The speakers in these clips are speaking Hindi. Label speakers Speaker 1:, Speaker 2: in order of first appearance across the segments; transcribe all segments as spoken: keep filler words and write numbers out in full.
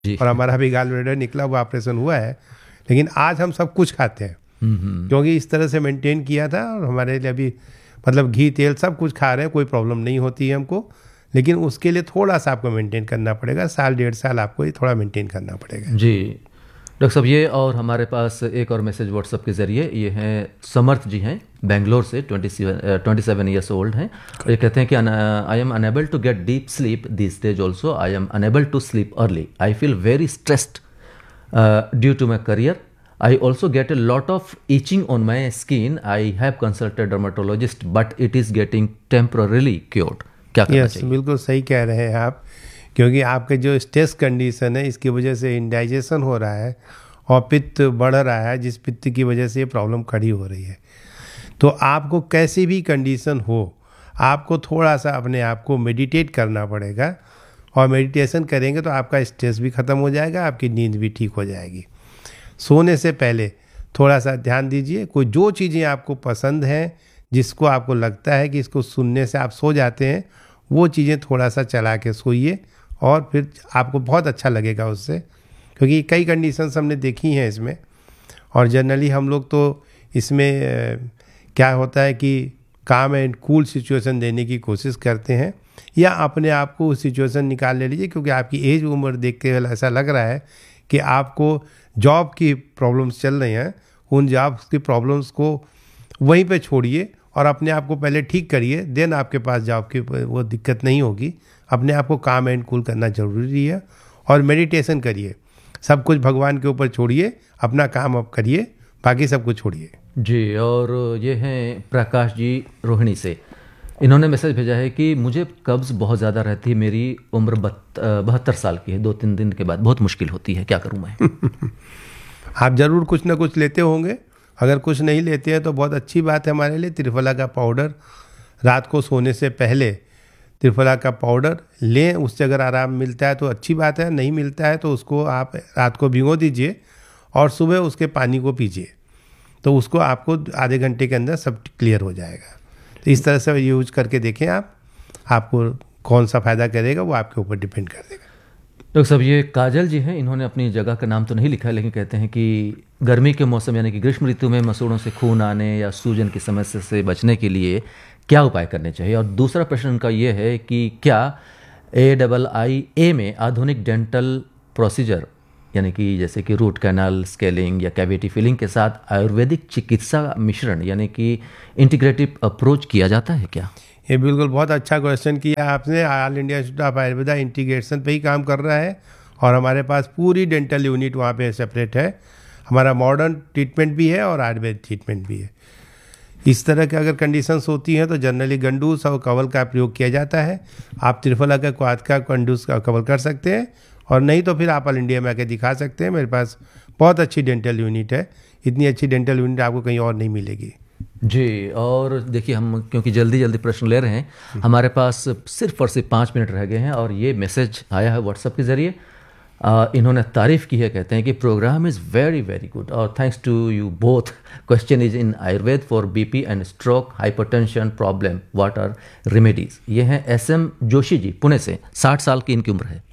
Speaker 1: जी।
Speaker 2: और हमारा भी गाल ब्लैडर निकला हुआ ऑपरेशन हुआ है, लेकिन आज हम सब कुछ खाते हैं क्योंकि इस तरह से मेंटेन किया था। और हमारे लिए अभी मतलब घी तेल सब कुछ खा रहे हैं, कोई प्रॉब्लम नहीं होती है हमको, लेकिन उसके लिए थोड़ा सा आपको मेंटेन करना पड़ेगा, साल डेढ़ साल आपको ये थोड़ा मेंटेन करना पड़ेगा।
Speaker 1: जी डॉक्टर साहब, ये और हमारे पास एक और मैसेज व्हाट्सएप के ज़रिए, ये हैं समर्थ जी, हैं बेंगलोर से, ट्वेंटी सेवन ईयर्स ओल्ड हैं। ये कहते हैं कि I am unable to get deep sleep this days also, I am unable to sleep early, I feel very stressed due to my career, I also get a lot of itching on my skin. I have consulted dermatologist, but it is getting temporarily cured. क्या करना
Speaker 2: yes,
Speaker 1: चाहिए?
Speaker 2: बिल्कुल सही कह रहे हैं आप, क्योंकि आपके जो स्ट्रेस कंडीशन है इसकी वजह से इंडाइजेशन हो रहा है और पित्त बढ़ रहा है, जिस पित्त की वजह से ये प्रॉब्लम खड़ी हो रही है। तो आपको कैसी भी कंडीशन हो, आपको थोड़ा सा अपने आप को मेडिटेट करना पड़ेगा, और मेडिटेशन करेंगे तो आपका स्ट्रेस भी ख़त्म हो जाएगा, आपकी नींद भी ठीक हो जाएगी। सोने से पहले थोड़ा सा ध्यान दीजिए, कोई जो चीज़ें आपको पसंद हैं, जिसको आपको लगता है कि इसको सुनने से आप सो जाते हैं, वो चीज़ें थोड़ा सा चला के सोइए, और फिर आपको बहुत अच्छा लगेगा उससे, क्योंकि कई कंडीशंस हमने देखी हैं इसमें। और जनरली हम लोग तो इसमें क्या होता है कि काम एंड कूल सिचुएशन देने की कोशिश करते हैं, या अपने आप को उस सिचुएशन निकाल ले लीजिए, क्योंकि आपकी एज उम्र देख के ऐसा लग रहा है कि आपको जॉब की प्रॉब्लम्स चल रही हैं। उन जॉब की प्रॉब्लम्स को वहीं पे छोड़िए और अपने आप को पहले ठीक करिए, देन आपके पास जॉब की वो दिक्कत नहीं होगी। अपने आप को काम एंड कूल करना ज़रूरी है, और मेडिटेशन करिए, सब कुछ भगवान के ऊपर छोड़िए, अपना काम अब करिए, बाकी सब कुछ छोड़िए।
Speaker 1: जी, और ये हैं प्रकाश जी रोहिणी से, इन्होंने मैसेज भेजा है कि मुझे कब्ज़ बहुत ज़्यादा रहती है, मेरी उम्र बहत्तर साल की है, दो तीन दिन के बाद बहुत मुश्किल होती है, क्या करूँ मैं?
Speaker 2: आप ज़रूर कुछ ना कुछ लेते होंगे, अगर कुछ नहीं लेते हैं तो बहुत अच्छी बात है हमारे लिए। त्रिफला का पाउडर रात को सोने से पहले त्रिफला का पाउडर लें, उससे अगर आराम मिलता है तो अच्छी बात है, नहीं मिलता है तो उसको आप रात को भिगो दीजिए और सुबह उसके पानी को पीजिए, तो उसको आपको आधे घंटे के अंदर सब क्लियर हो जाएगा। तो इस तरह से यूज करके देखें आप, आपको कौन सा फ़ायदा करेगा वो आपके ऊपर डिपेंड कर देगा।
Speaker 1: डॉक्टर साहब, ये काजल जी हैं, इन्होंने अपनी जगह का नाम तो नहीं लिखा है, लेकिन कहते हैं कि गर्मी के मौसम यानी कि ग्रीष्म ऋतु में मसूड़ों से खून आने या सूजन की समस्या से बचने के लिए क्या उपाय करने चाहिए। और दूसरा प्रश्न उनका ये है कि क्या ए डबल आई ए में आधुनिक डेंटल प्रोसीजर यानी कि जैसे कि रूट कैनाल, स्केलिंग या कैविटी फिलिंग के साथ आयुर्वेदिक चिकित्सा मिश्रण यानी कि इंटीग्रेटिव अप्रोच किया जाता है क्या?
Speaker 2: ये बिल्कुल बहुत अच्छा क्वेश्चन किया आपने। All India institute of Ayurveda integration पे ही काम कर रहा है, और हमारे पास पूरी डेंटल यूनिट वहाँ पे सेपरेट है। हमारा मॉडर्न ट्रीटमेंट भी है और आयुर्वेद ट्रीटमेंट भी है। इस तरह की अगर कंडीशंस होती हैं तो जनरली गंडूस और कवल का प्रयोग किया जाता है। आप त्रिफला का, क्वाथ का, गंडूस का कवल कर सकते हैं, और नहीं तो फिर आप ऑल इंडिया में आके दिखा सकते हैं। मेरे पास बहुत अच्छी डेंटल यूनिट है, इतनी अच्छी डेंटल यूनिट आपको कहीं और नहीं मिलेगी।
Speaker 1: जी, और देखिए हम क्योंकि जल्दी जल्दी प्रश्न ले रहे हैं, हमारे पास सिर्फ और सिर्फ पाँच मिनट रह गए हैं, और ये मैसेज आया है व्हाट्सएप के ज़रिए। इन्होंने तारीफ़ की है, कहते हैं कि programme is very very good और thanks to you both. Question is in Ayurveda for BP and stroke hypertension problem, what are remedies. ये हैं एस एम जोशी जी, पुणे से, साठ साल की इनकी उम्र है।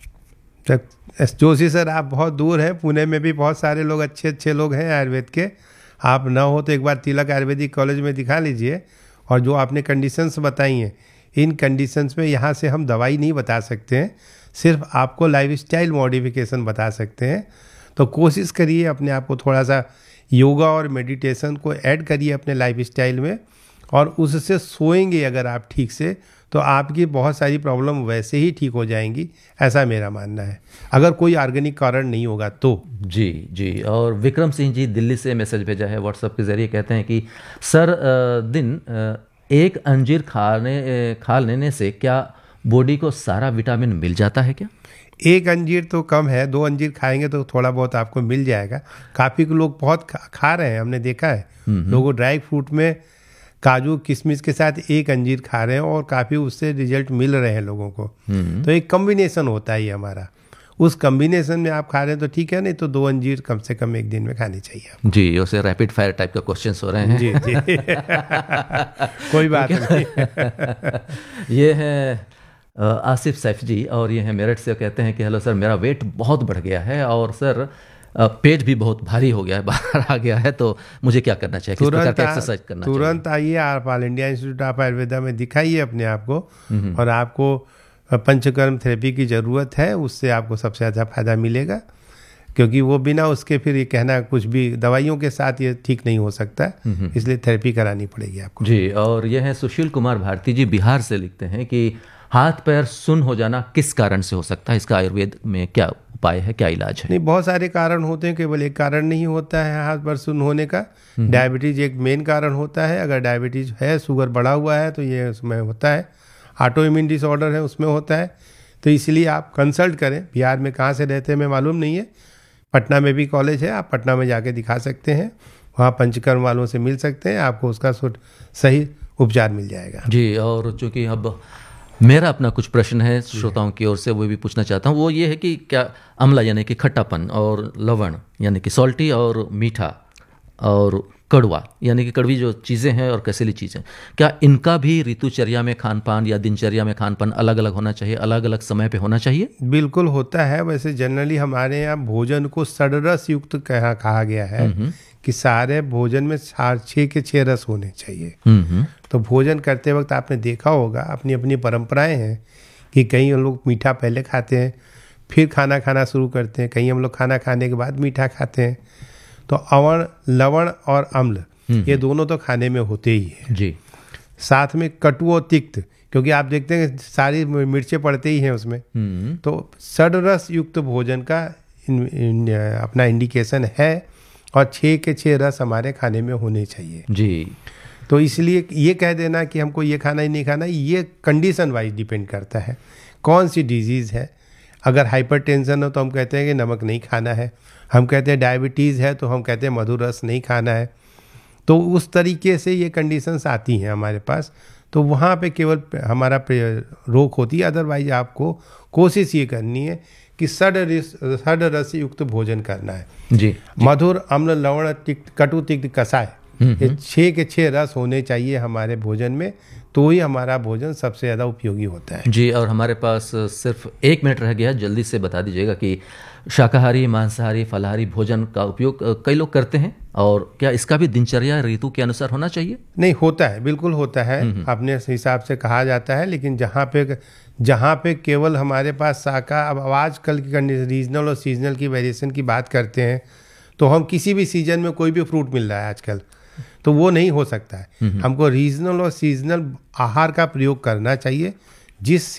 Speaker 2: एस जोशी सर, आप बहुत दूर हैं, पुणे में भी बहुत सारे लोग अच्छे अच्छे लोग हैं आयुर्वेद के। आप ना हो तो एक बार तिलक आयुर्वेदिक कॉलेज में दिखा लीजिए। और जो आपने कंडीशंस बताई हैं, इन कंडीशंस में यहाँ से हम दवाई नहीं बता सकते हैं, सिर्फ आपको लाइफस्टाइल मॉडिफिकेशन बता सकते हैं। तो कोशिश करिए अपने आप को थोड़ा सा योगा और मेडिटेशन को ऐड करिए अपने लाइफस्टाइल में, और उससे सोएंगे अगर आप ठीक से तो आपकी बहुत सारी प्रॉब्लम वैसे ही ठीक हो जाएंगी, ऐसा मेरा मानना है, अगर कोई ऑर्गेनिक कारण नहीं होगा तो।
Speaker 1: जी जी, और विक्रम सिंह जी दिल्ली से मैसेज भेजा है व्हाट्सएप के ज़रिए, कहते हैं कि सर दिन एक अंजीर खाने खा लेने से क्या बॉडी को सारा विटामिन मिल जाता है क्या?
Speaker 2: एक अंजीर तो कम है, दो अंजीर खाएंगे तो थोड़ा बहुत आपको मिल जाएगा। काफ़ी लोग बहुत खा, खा रहे हैं, हमने देखा है लोगों ड्राई फ्रूट में काजू किशमिश के साथ एक अंजीर खा रहे हैं और काफ़ी उससे रिजल्ट मिल रहे हैं लोगों को। तो एक कम्बिनेशन होता है ये हमारा, उस कम्बिनेशन में आप खा रहे हैं तो ठीक है, नहीं तो दो अंजीर कम से कम एक दिन में खानी चाहिए।
Speaker 1: जी, उसे रैपिड फायर टाइप का क्वेश्चंस हो रहे हैं।
Speaker 2: जी जी कोई बात नहीं।
Speaker 1: ये है आसिफ सैफ जी, और ये हैं मेरठ से। कहते हैं कि हेलो सर, मेरा वेट बहुत बढ़ गया है और सर पेट भी बहुत भारी हो गया है, बाहर आ गया है, तो मुझे क्या करना चाहिए, किस प्रकार की एक्सरसाइज करना चाहिए?
Speaker 2: तुरंत आइए, आप all India institute of Ayurveda में दिखाइए अपने आप को, और आपको पंचकर्म थेरेपी की ज़रूरत है, उससे आपको सबसे ज़्यादा फायदा मिलेगा। क्योंकि वो बिना उसके फिर ये कहना कुछ भी दवाइयों के साथ ये ठीक नहीं हो सकता, इसलिए थेरेपी करानी पड़ेगी आपको
Speaker 1: जी। और ये है सुशील कुमार भारती जी, बिहार से, लिखते हैं कि हाथ पैर सुन्न हो जाना किस कारण से हो सकता है, इसका आयुर्वेद में क्या उपाय है, क्या इलाज है?
Speaker 2: नहीं, बहुत सारे कारण होते हैं, केवल एक कारण नहीं होता है हाथ पैर सुन्न होने का। डायबिटीज एक मेन कारण होता है। अगर डायबिटीज है, शुगर बढ़ा हुआ है, तो ये उसमें होता है। ऑटो इम्यून डिसऑर्डर है, उसमें होता है। तो इसलिए आप कंसल्ट करें। बिहार में कहाँ से रहते हैं मैं मालूम नहीं है, पटना में भी कॉलेज है, आप पटना में जाके दिखा सकते हैं, वहाँ पंचकर्म वालों से मिल सकते हैं, आपको उसका सही उपचार मिल जाएगा।
Speaker 1: जी। और चूँकि अब मेरा अपना कुछ प्रश्न है श्रोताओं की ओर से, वो भी पूछना चाहता हूँ। वो ये है कि क्या अम्ला यानी कि खट्टापन, और लवण यानी कि सॉल्टी, और मीठा और कड़वा यानी कि कड़वी जो चीज़ें हैं और कसैली चीज़ें, क्या इनका भी ऋतुचर्या में खान पान या दिनचर्या में खान पान अलग अलग होना चाहिए, अलग अलग समय पे होना चाहिए?
Speaker 2: बिल्कुल होता है। वैसे जनरली हमारे यहाँ भोजन को षड्रस युक्त कहा कहा गया है कि सारे भोजन में छः के छः रस होने चाहिए। तो भोजन करते वक्त आपने देखा होगा, अपनी अपनी परंपराएं हैं कि कहीं हम लोग मीठा पहले खाते हैं, फिर खाना खाना शुरू करते हैं, कहीं हम लोग खाना खाने के बाद मीठा खाते हैं। तो अवण, लवण और अम्ल, ये दोनों तो खाने में होते ही हैं
Speaker 1: जी।
Speaker 2: साथ में कटु और तिक्त, क्योंकि आप देखते हैं कि सारी मिर्चें पड़ते ही हैं उसमें। तो षड्रस युक्त भोजन का इन, इन, अपना इंडिकेशन है, और छः के छः रस हमारे खाने में होने चाहिए
Speaker 1: जी।
Speaker 2: तो इसलिए ये कह देना कि हमको ये खाना ही नहीं खाना, ये कंडीशन वाइज डिपेंड करता है कौन सी डिजीज़ है। अगर हाइपरटेंशन हो तो हम कहते हैं कि नमक नहीं खाना है, हम कहते हैं डायबिटीज़ है तो हम कहते हैं मधुर रस नहीं खाना है। तो उस तरीके से ये कंडीशंस आती हैं हमारे पास, तो वहाँ पे केवल हमारा रोक होती है। अदरवाइज आपको कोशिश ये करनी है कि षड रस युक्त भोजन करना है
Speaker 1: जी, जी।
Speaker 2: मधुर, अम्ल, लवण, तिक्त, कटु, तिक्त, कषाय, ये छः के छः रस होने चाहिए हमारे भोजन में, तो ही हमारा भोजन सबसे ज़्यादा उपयोगी होता है।
Speaker 1: जी। और हमारे पास सिर्फ एक मिनट रह गया, जल्दी से बता दीजिएगा कि शाकाहारी, मांसाहारी, फलाहारी भोजन का उपयोग कई लोग करते हैं, और क्या इसका भी दिनचर्या ऋतु के अनुसार होना चाहिए?
Speaker 2: नहीं, होता है, बिल्कुल होता है, अपने हिसाब से कहा जाता है। लेकिन जहाँ पे जहाँ पे केवल हमारे पास शाका, अब आजकल की रीजनल और सीजनल की वेरिएशन की बात करते हैं, तो हम किसी भी सीजन में कोई भी फ्रूट मिल रहा है आजकल, तो वो नहीं हो सकता है। हमको रीजनल और सीजनल आहार का प्रयोग करना चाहिए, जिस